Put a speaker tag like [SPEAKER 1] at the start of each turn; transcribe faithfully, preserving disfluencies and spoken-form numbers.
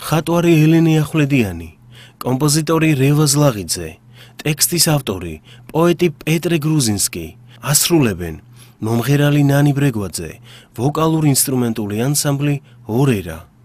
[SPEAKER 1] მხატვარი ელენე ახვლედიანი, კომპოზიტორი რევაზ ლაღიძე, ტექსტის ავტორი პოეტი პეტრე გრუზინსკი, ასრულებენ მომღერალი ნანი ბრეგვაძე, ვოკალურ-ინსტრუმენტული ანსამბლი ორერა.